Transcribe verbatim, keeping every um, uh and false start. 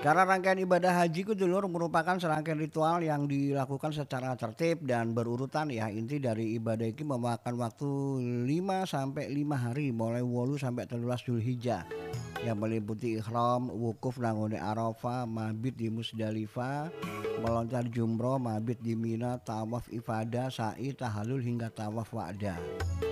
Karena rangkaian ibadah haji ku dulur merupakan serangkaian ritual yang dilakukan secara tertib dan berurutan ya. Inti dari ibadah ini memakan waktu lima sampai lima hari mulai wolu sampai telulas Zulhijjah yang meliputi ihram, wukuf nangone Arafah, mabit di Musdalifah, melontar jumroh, mabit di Mina, tawaf ifadah, sa'i, tahallul hingga tawaf wa'da.